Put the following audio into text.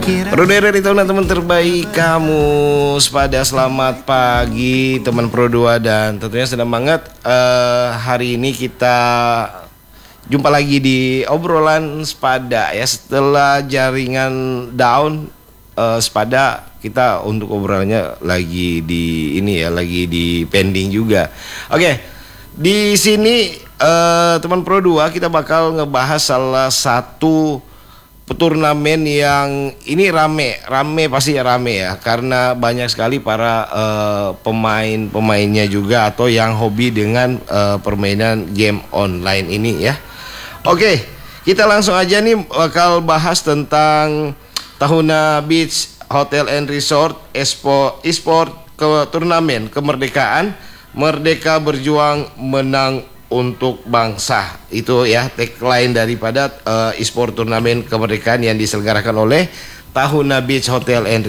Brodere itu teman terbaik kamu Sepada selamat pagi teman Pro 2. Dan tentunya senang banget hari ini kita jumpa lagi di obrolan Sepada ya. Setelah jaringan down Sepada, kita untuk obrolannya lagi di ini ya, lagi di pending juga. Oke, di sini teman Pro 2 kita bakal ngebahas salah satu turnamen yang ini rame pasti rame ya, karena banyak sekali para pemainnya juga atau yang hobi dengan permainan game online ini ya. Oke, kita langsung aja nih bakal bahas tentang Tahuna Beach Hotel and Resort Esport ke turnamen kemerdekaan, Merdeka Berjuang Menang untuk Bangsa. Itu ya tagline daripada e-sport turnamen kemerdekaan yang diselenggarakan oleh Tahuna Beach Hotel and